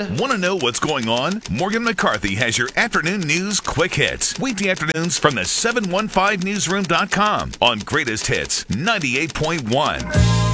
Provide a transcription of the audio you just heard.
weekend? Want to know what's going on? Morgan McCarthy has your afternoon news quick hits. Weekday afternoons from the 715newsroom.com on Greatest Hits 98.1.